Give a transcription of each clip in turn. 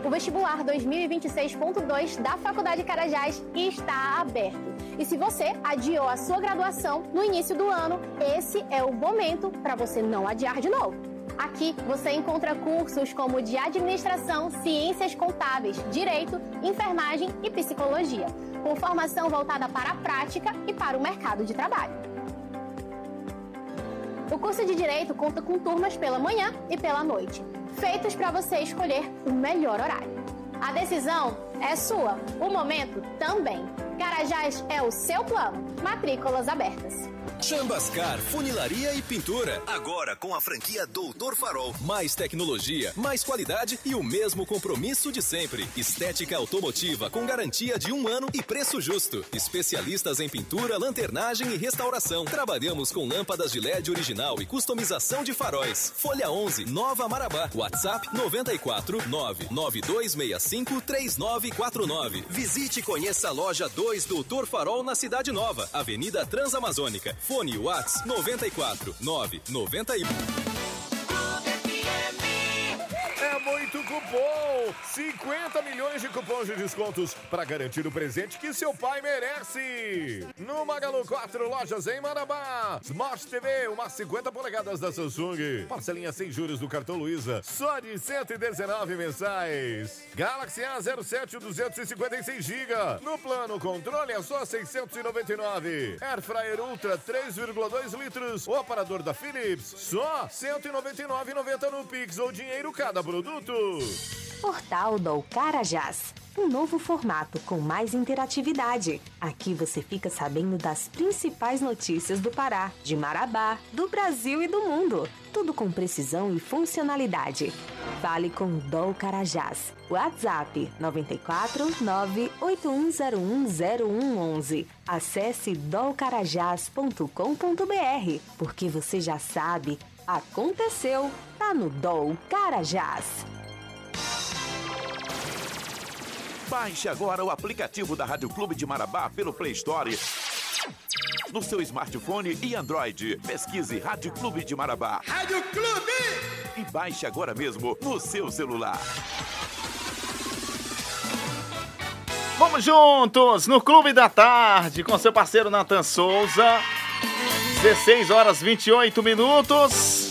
O vestibular 2026.2 da Faculdade Carajás está aberto. E se você adiou a sua graduação no início do ano, esse é o momento para você não adiar de novo. Aqui você encontra cursos como de administração, ciências contábeis, direito, enfermagem e psicologia, com formação voltada para a prática e para o mercado de trabalho. O curso de Direito conta com turmas pela manhã e pela noite, feitos para você escolher o melhor horário. A decisão é sua, o momento também. Carajás é o seu plano. Matrículas abertas. Chambascar, funilaria e pintura. Agora com a franquia Doutor Farol. Mais tecnologia, mais qualidade e o mesmo compromisso de sempre. Estética automotiva com garantia de 1 ano e preço justo. Especialistas em pintura, lanternagem e restauração. Trabalhamos com lâmpadas de LED original e customização de faróis. Folha 11, Nova Marabá. WhatsApp 94 99265 3949. Visite e conheça a loja 2 Doutor Farol na Cidade Nova, Avenida Transamazônica. Fone WhatsApp 94 991. É muito cupom! 50 milhões de cupons de descontos para garantir o presente que seu pai merece. No Magalu 4 lojas em Marabá. Smart TV, uma 50 polegadas da Samsung. Parcelinha sem juros do cartão Luiza, só de 119 mensais. Galaxy A07 256 GB. No plano controle é só 699. Airfryer Ultra 3,2 litros. O aparador da Philips, só 199,90 no Pix ou dinheiro cada produto. Portal do Carajás. Um novo formato com mais interatividade. Aqui você fica sabendo das principais notícias do Pará, de Marabá, do Brasil e do mundo. Tudo com precisão e funcionalidade. Fale com Dol Carajás. WhatsApp 94 981010111. Acesse dolcarajás.com.br. Porque você já sabe, aconteceu, tá no Dol Carajás. Baixe agora o aplicativo da Rádio Clube de Marabá pelo Play Store. No seu smartphone e Android. Pesquise Rádio Clube de Marabá. Rádio Clube! E baixe agora mesmo no seu celular. Vamos juntos no Clube da Tarde com seu parceiro Nathan Souza. 16 horas 28 minutos.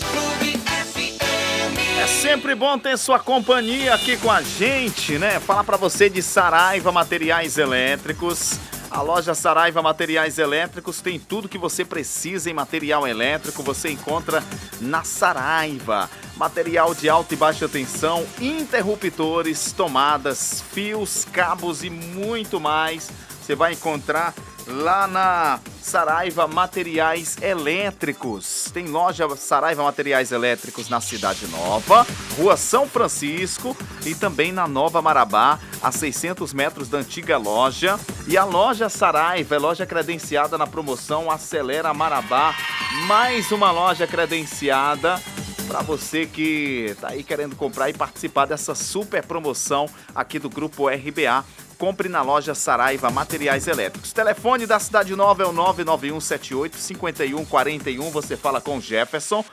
É sempre bom ter sua companhia aqui com a gente, né? Falar pra você de Saraiva Materiais Elétricos. A loja Saraiva Materiais Elétricos tem tudo que você precisa em material elétrico. Você encontra na Saraiva. Material de alta e baixa tensão, interruptores, tomadas, fios, cabos e muito mais. Você vai encontrar lá na Saraiva Materiais Elétricos. Tem loja Saraiva Materiais Elétricos na Cidade Nova, Rua São Francisco e também na Nova Marabá, a 600 metros da antiga loja. E a loja Saraiva é loja credenciada na promoção Acelera Marabá. Mais uma loja credenciada para você que tá aí querendo comprar e participar dessa super promoção aqui do Grupo RBA. Compre na loja Saraiva Materiais Elétricos. Telefone da Cidade Nova é o 99178-5141. Você fala com Jefferson.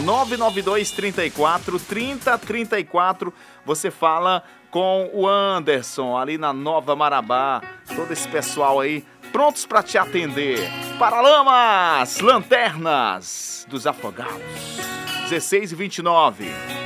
992-34-3034. Você fala com o Anderson, ali na Nova Marabá. Todo esse pessoal aí prontos para te atender. Paralamas, lanternas dos afogados. 16 e 29.